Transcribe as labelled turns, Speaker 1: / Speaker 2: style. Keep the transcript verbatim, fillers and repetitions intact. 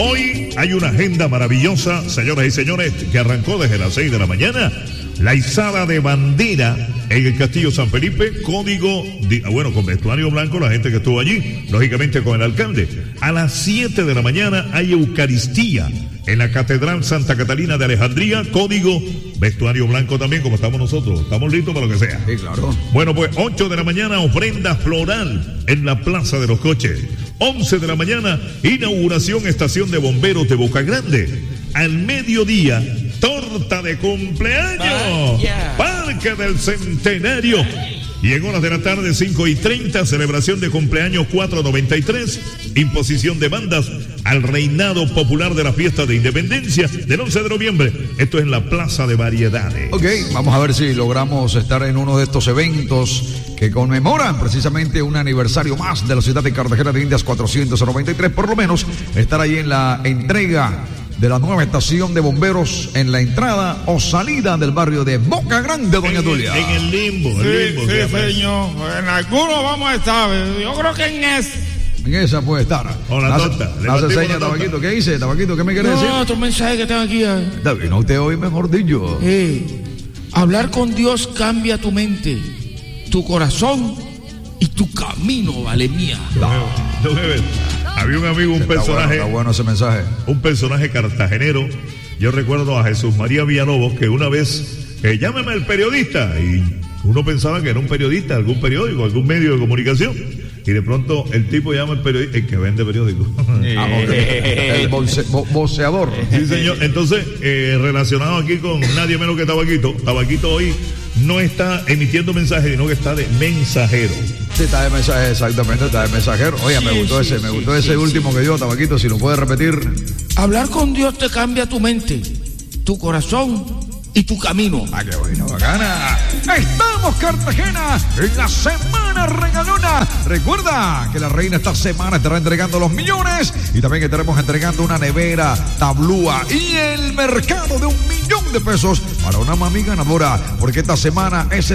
Speaker 1: Hoy hay una agenda maravillosa, señoras y señores, que arrancó desde las seis de la mañana. La izada de bandera en el Castillo San Felipe, código, de, bueno, con vestuario blanco, la gente que estuvo allí, lógicamente con el alcalde. A las siete de la mañana hay Eucaristía en la Catedral Santa Catalina de Alejandría, código vestuario blanco también, como estamos nosotros. Estamos listos para lo que sea.
Speaker 2: Sí, claro.
Speaker 1: Bueno, pues ocho de la mañana, ofrenda floral en la Plaza de los Coches. once de la mañana, inauguración estación de bomberos de Boca Grande. Al mediodía, torta de cumpleaños. Vaya. Parque del Centenario. Y en horas de la tarde, cinco y treinta, celebración de cumpleaños cuatro noventa y tres, imposición de bandas al reinado popular de la fiesta de independencia del once de noviembre. Esto es en la Plaza de Variedades.
Speaker 2: Ok, vamos a ver si logramos estar en uno de estos eventos que conmemoran precisamente un aniversario más de la ciudad de Cartagena de Indias, cuatrocientos noventa y tres, por lo menos estar ahí en la entrega de la nueva estación de bomberos en la entrada o salida del barrio de Boca Grande, doña Tulia.
Speaker 1: En el limbo,
Speaker 3: sí,
Speaker 1: el limbo.
Speaker 3: Sí, señor. En algunos vamos a estar. Yo creo que en ese.
Speaker 2: En esa puede estar.
Speaker 1: Hola, tonta.
Speaker 2: Le hace seña, Tabaquito. ¿Qué dice, Tabaquito? ¿Qué me quiere
Speaker 3: no,
Speaker 2: decir?
Speaker 3: No, otro mensaje que tengo aquí. Eh.
Speaker 2: David, no usted hoy mejor dicho.
Speaker 3: Eh, hablar con Dios cambia tu mente, tu corazón y tu camino, vale mía.
Speaker 1: No, no, no, había un amigo, un
Speaker 2: está
Speaker 1: personaje.
Speaker 2: Bueno, está bueno ese mensaje.
Speaker 1: Un personaje cartagenero. Yo recuerdo a Jesús María Villalobos que una vez, eh, llámeme al periodista. Y uno pensaba que era un periodista, algún periódico, algún medio de comunicación. Y de pronto el tipo llama al periodista, el que vende periódicos.
Speaker 2: El bolse, bo, voceador.
Speaker 1: Sí, señor. Entonces, eh, relacionado aquí con nadie menos que Tabaquito. Tabaquito hoy no está emitiendo mensajes, sino que está de mensajero.
Speaker 2: Sí, está de mensaje, exactamente, está de mensajero. Oye, sí, me gustó sí, ese, sí, me gustó sí, ese sí, último sí. que dio, Tabaquito, si lo puede repetir.
Speaker 3: Hablar con Dios te cambia tu mente, tu corazón y tu camino.
Speaker 2: Ah, qué bueno, bacana. Estamos, Cartagena, en la semana regalona. Recuerda que la reina esta semana estará entregando los millones y también estaremos entregando una nevera, tablúa y el mercado de un millón de pesos para una mami ganadora, porque esta semana es